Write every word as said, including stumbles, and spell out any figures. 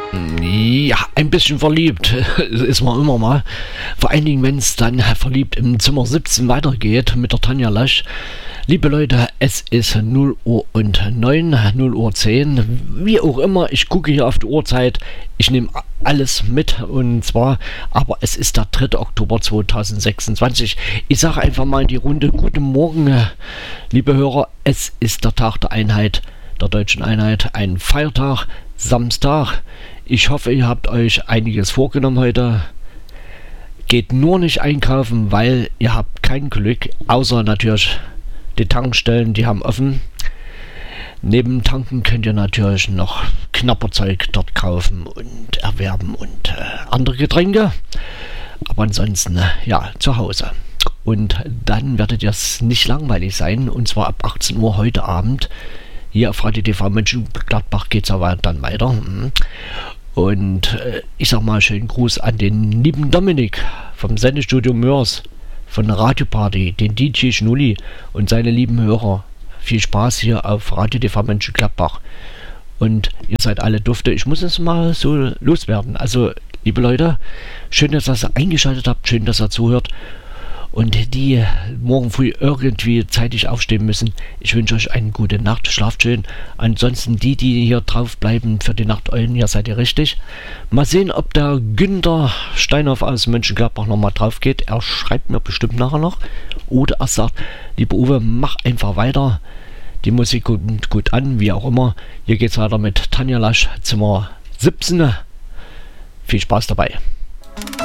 Ja, ein bisschen verliebt ist man immer mal. Vor allen Dingen, wenn es dann verliebt im Zimmer siebzehn weitergeht mit der Tanja Lasch. Liebe Leute, es ist null Uhr und neun, null Uhr zehn. Wie auch immer, ich gucke hier auf die Uhrzeit. Ich nehme alles mit und zwar, aber es ist der dritte Oktober zweitausendsechsundzwanzig. Ich sage einfach mal in die Runde, guten Morgen, liebe Hörer. Es ist der Tag der Einheit, der deutschen Einheit, ein Feiertag, Samstag. Ich hoffe, ihr habt euch einiges vorgenommen heute. Geht nur nicht einkaufen, weil ihr habt kein Glück, außer natürlich die Tankstellen, die haben offen. Neben Tanken könnt ihr natürlich noch Knapperzeug dort kaufen und erwerben und äh, andere Getränke. Aber ansonsten, ja, zu Hause. Und dann werdet ihr es nicht langweilig sein. Und zwar ab achtzehn Uhr heute Abend. Hier auf Radio T V Mönchengladbach geht es aber dann weiter. Und äh, ich sag mal schönen Gruß an den lieben Dominik vom Sendestudio Mörs, von der Radioparty, den D J Schnulli und seine lieben Hörer. Viel Spaß hier auf Radio T V Mönchengladbach. Und ihr seid alle dufte. Ich muss es mal so loswerden. Also, liebe Leute, schön, dass ihr eingeschaltet habt, schön, dass ihr zuhört. Und die morgen früh irgendwie zeitig aufstehen müssen, ich wünsche euch eine gute Nacht, schlaft schön. Ansonsten die, die hier drauf bleiben für die Nachteulen, hier seid ihr richtig. Mal sehen, ob der Günther Steinhoff aus Mönchengladbach nochmal drauf geht. Er schreibt mir bestimmt nachher noch. Oder er sagt, lieber Uwe, mach einfach weiter. Die Musik kommt gut an, wie auch immer. Hier geht's weiter mit Tanja Lasch, Zimmer siebzehn. Viel Spaß dabei.